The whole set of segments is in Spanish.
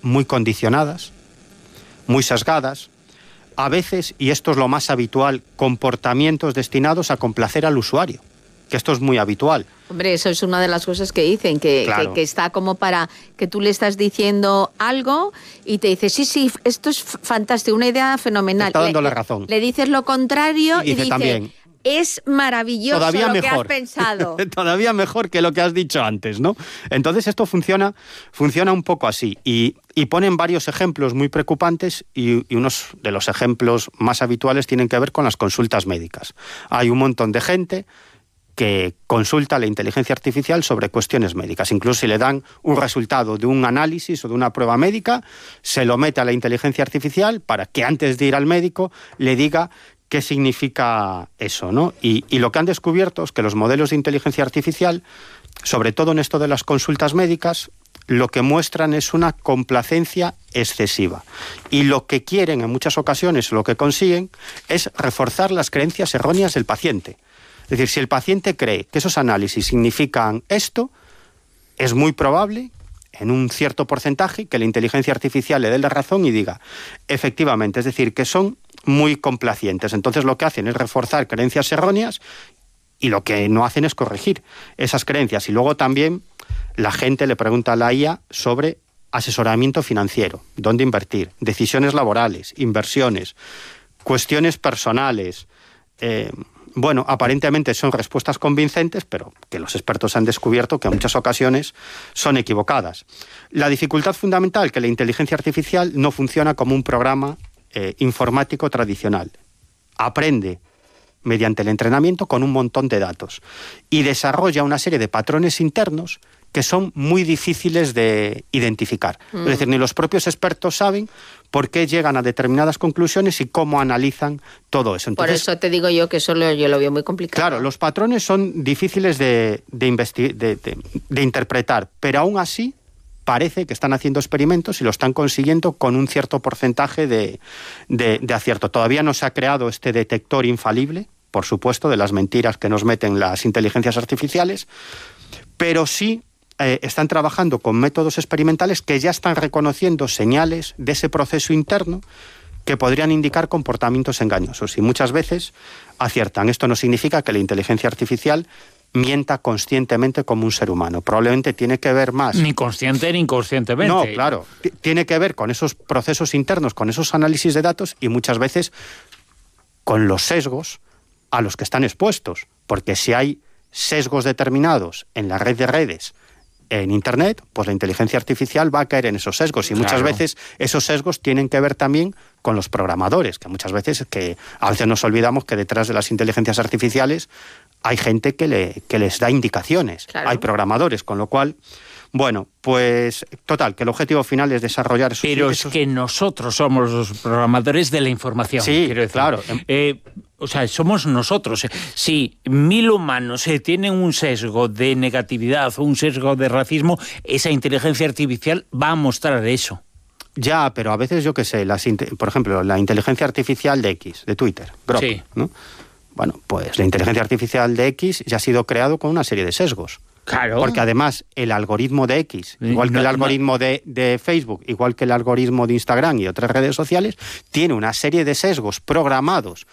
muy condicionadas, muy sesgadas, a veces, y esto es lo más habitual, comportamientos destinados a complacer al usuario, que esto es muy habitual. Hombre, eso es una de las cosas que dicen, que está como para que tú le estás diciendo algo y te dice, sí, esto es fantástico, una idea fenomenal. Está dándole razón. Le dices lo contrario y dice también, es maravilloso todavía lo mejor. que has pensado. Todavía mejor que lo que has dicho antes, ¿no? Entonces esto funciona un poco así y ponen varios ejemplos muy preocupantes y unos de los ejemplos más habituales tienen que ver con las consultas médicas. Hay un montón de gente que consulta a la inteligencia artificial sobre cuestiones médicas. Incluso si le dan un resultado de un análisis o de una prueba médica, se lo mete a la inteligencia artificial para que antes de ir al médico le diga qué significa eso, ¿no? Y lo que han descubierto es que los modelos de inteligencia artificial, sobre todo en esto de las consultas médicas, lo que muestran es una complacencia excesiva. Y lo que quieren en muchas ocasiones, lo que consiguen, es reforzar las creencias erróneas del paciente. Es decir, si el paciente cree que esos análisis significan esto, es muy probable, en un cierto porcentaje, que la inteligencia artificial le dé la razón y diga, efectivamente, es decir, que son muy complacientes. Entonces lo que hacen es reforzar creencias erróneas y lo que no hacen es corregir esas creencias. Y luego también la gente le pregunta a la IA sobre asesoramiento financiero, dónde invertir, decisiones laborales, inversiones, cuestiones personales. Bueno, aparentemente son respuestas convincentes, pero que los expertos han descubierto que en muchas ocasiones son equivocadas. La dificultad fundamental es que la inteligencia artificial no funciona como un programa informático tradicional. Aprende mediante el entrenamiento con un montón de datos y desarrolla una serie de patrones internos que son muy difíciles de identificar. Es decir, ni los propios expertos saben por qué llegan a determinadas conclusiones y cómo analizan todo eso. Entonces, por eso te digo yo que eso yo lo veo muy complicado. Claro, los patrones son difíciles de interpretar, pero aún así parece que están haciendo experimentos y lo están consiguiendo con un cierto porcentaje de acierto. Todavía no se ha creado este detector infalible, por supuesto, de las mentiras que nos meten las inteligencias artificiales, pero sí están trabajando con métodos experimentales que ya están reconociendo señales de ese proceso interno que podrían indicar comportamientos engañosos y muchas veces aciertan. Esto no significa que la inteligencia artificial mienta conscientemente como un ser humano. Probablemente tiene que ver más... Ni consciente ni inconscientemente. No, claro. Tiene que ver con esos procesos internos, con esos análisis de datos y muchas veces con los sesgos a los que están expuestos. Porque si hay sesgos determinados en la red de redes, en Internet, pues la inteligencia artificial va a caer en esos sesgos y muchas veces esos sesgos tienen que ver también con los programadores, que muchas veces a veces nos olvidamos que detrás de las inteligencias artificiales hay gente que les da indicaciones, hay programadores, con lo cual, bueno, pues total, que el objetivo final es desarrollar esos... Pero es que nosotros somos los programadores de la información. Sí, quiero decir. Claro. O sea, somos nosotros. Si 1000 humanos tienen un sesgo de negatividad o un sesgo de racismo, esa inteligencia artificial va a mostrar eso. Ya, pero a veces, yo qué sé, por ejemplo, la inteligencia artificial de X, de Twitter, Grok, sí, ¿no? Bueno, pues la inteligencia artificial de X ya ha sido creado con una serie de sesgos. Claro. Porque además el algoritmo de X, igual que el algoritmo de Facebook, igual que el algoritmo de Instagram y otras redes sociales, tiene una serie de sesgos programados,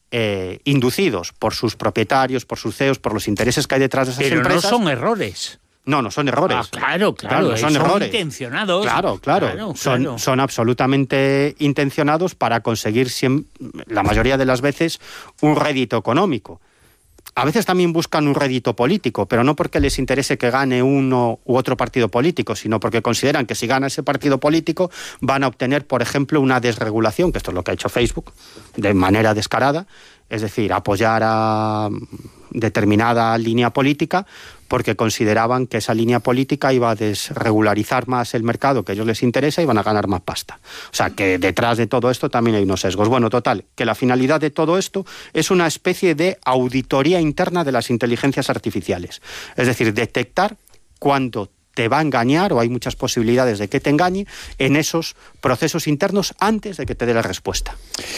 inducidos por sus propietarios, por sus CEOs, por los intereses que hay detrás de esas empresas. Pero no son errores. No son errores. Claro, son errores. Intencionados. Claro. Son absolutamente intencionados para conseguir, la mayoría de las veces, un rédito económico. A veces también buscan un rédito político, pero no porque les interese que gane uno u otro partido político, sino porque consideran que si gana ese partido político van a obtener, por ejemplo, una desregulación, que esto es lo que ha hecho Facebook, de manera descarada, es decir, apoyar a determinada línea política porque consideraban que esa línea política iba a desregularizar más el mercado que a ellos les interesa y van a ganar más pasta. O sea, que detrás de todo esto también hay unos sesgos. Bueno, total, que la finalidad de todo esto es una especie de auditoría interna de las inteligencias artificiales. Es decir, detectar cuando te va a engañar o hay muchas posibilidades de que te engañe en esos procesos internos antes de que te dé la respuesta.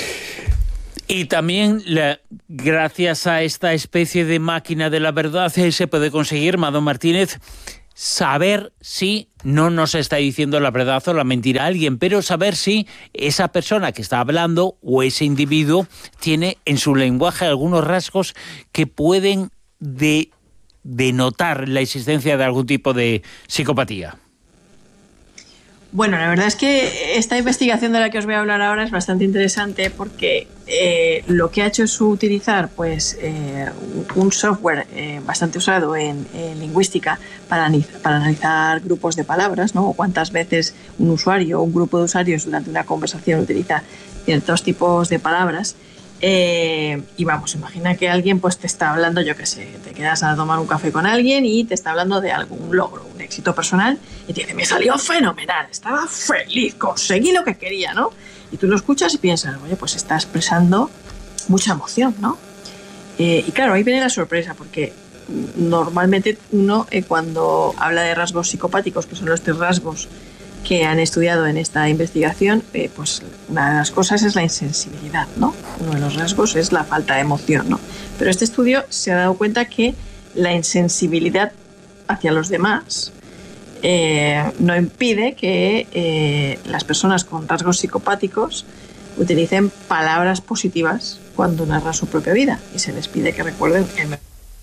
Y también, gracias a esta especie de máquina de la verdad, se puede conseguir, Mado Martínez, saber si no nos está diciendo la verdad o la mentira a alguien, pero saber si esa persona que está hablando o ese individuo tiene en su lenguaje algunos rasgos que pueden denotar la existencia de algún tipo de psicopatía. Bueno, la verdad es que esta investigación de la que os voy a hablar ahora es bastante interesante porque lo que ha hecho es utilizar pues, un software bastante usado en lingüística para analizar grupos de palabras, ¿no? O cuántas veces un usuario o un grupo de usuarios durante una conversación utiliza ciertos tipos de palabras. Y vamos, imagina que alguien pues te está hablando, yo qué sé, te quedas a tomar un café con alguien y te está hablando de algún logro, un éxito personal, y te dice, me salió fenomenal, estaba feliz, conseguí lo que quería, ¿no? Y tú lo escuchas y piensas, oye, pues está expresando mucha emoción, ¿no? Y claro, ahí viene la sorpresa, porque normalmente uno cuando habla de rasgos psicopáticos, que son los 3 rasgos que han estudiado en esta investigación, pues una de las cosas es la insensibilidad, ¿no? Uno de los rasgos es la falta de emoción, ¿no? Pero este estudio se ha dado cuenta que la insensibilidad hacia los demás no impide que las personas con rasgos psicopáticos utilicen palabras positivas cuando narran su propia vida, y se les pide que recuerden el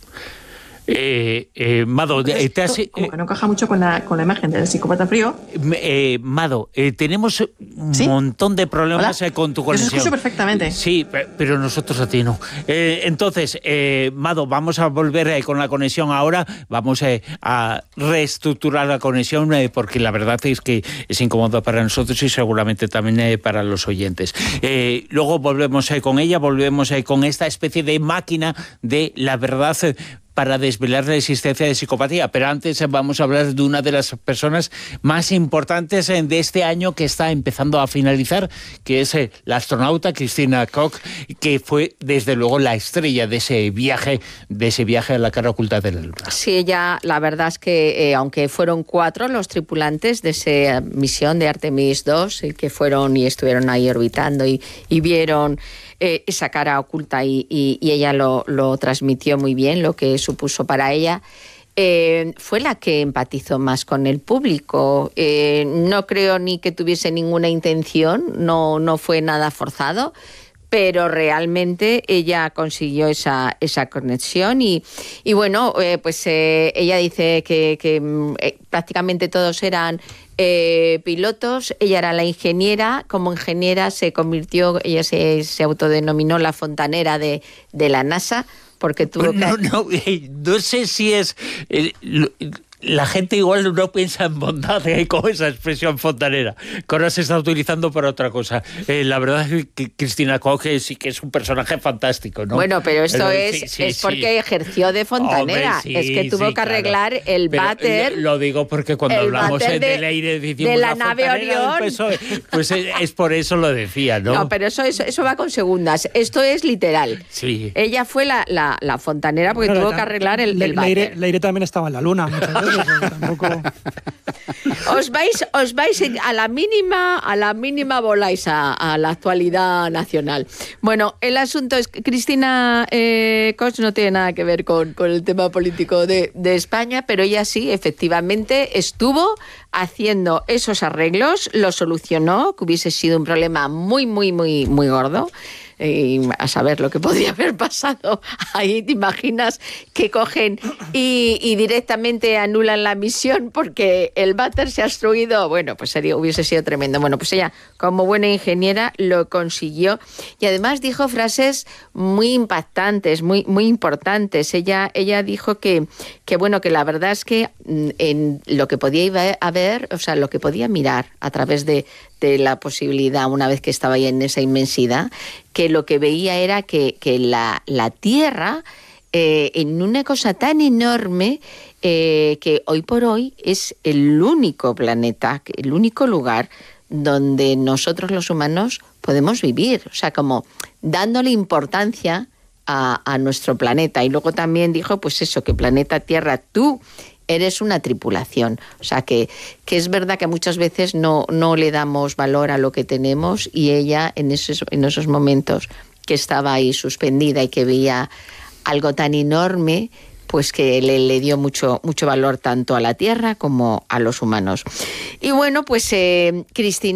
Mado, como que no encaja mucho con la imagen del psicópata frío. Mado, tenemos un montón de problemas con tu conexión. Yo escucho perfectamente. Sí, pero nosotros a ti no. Entonces, Mado, vamos a volver con la conexión ahora. Vamos a reestructurar la conexión porque la verdad es que es incómodo para nosotros y seguramente también para los oyentes. Luego volvemos con ella, volvemos con esta especie de máquina de la verdad para desvelar la existencia de psicopatía. Pero antes vamos a hablar de una de las personas más importantes de este año que está empezando a finalizar, que es la astronauta Christina Koch, que fue desde luego la estrella de ese viaje a la cara oculta de la Luna. Sí, ella, la verdad es que aunque fueron 4 los tripulantes de esa misión de Artemis 2, que fueron y estuvieron ahí orbitando y vieron esa cara oculta y ella lo transmitió muy bien, lo que supuso para ella, fue la que empatizó más con el público. No creo ni que tuviese ninguna intención, no fue nada forzado, pero realmente ella consiguió esa conexión y bueno, pues ella dice que prácticamente todos eran pilotos, ella era la ingeniera, como ingeniera se convirtió, ella se autodenominó la fontanera de la NASA, porque tuvo no sé si es... la gente igual no piensa en bondad con esa expresión fontanera, que ahora se está utilizando para otra cosa. La verdad es que Christina Koch sí que es un personaje fantástico, ¿no? Bueno, pero esto es porque ejerció de fontanera. Hombre, es que tuvo que arreglar el váter. Lo digo porque cuando hablamos del aire de la nave Orión, pues es por eso lo decía, ¿no? No, pero eso va con segundas. Esto es literal. Sí. Ella fue la fontanera porque tuvo que arreglar el váter. La aire también estaba en la Luna muchas veces. Tampoco... Os vais a la mínima voláis a la actualidad nacional. Bueno, el asunto es que Christina Koch no tiene nada que ver con el tema político de España, pero ella sí, efectivamente, estuvo haciendo esos arreglos, lo solucionó, que hubiese sido un problema muy, muy, muy, muy gordo. A saber lo que podría haber pasado ahí, te imaginas que cogen y directamente anulan la misión porque el váter se ha obstruido. Bueno, pues hubiese sido tremendo. Bueno, pues ella, como buena ingeniera, lo consiguió y además dijo frases muy impactantes, muy, muy importantes. Ella dijo que bueno, que la verdad es que en lo que podía haber, o sea, lo que podía mirar a través de la posibilidad, una vez que estaba ahí en esa inmensidad, que lo que veía era que la Tierra, en una cosa tan enorme, que hoy por hoy es el único planeta, el único lugar donde nosotros los humanos podemos vivir, o sea, como dándole importancia a nuestro planeta. Y luego también dijo, pues eso, que planeta Tierra, tú eres una tripulación. O sea, que es verdad que muchas veces no le damos valor a lo que tenemos y ella en esos momentos que estaba ahí suspendida y que veía algo tan enorme, pues que le dio mucho valor tanto a la Tierra como a los humanos. Y bueno, pues Cristina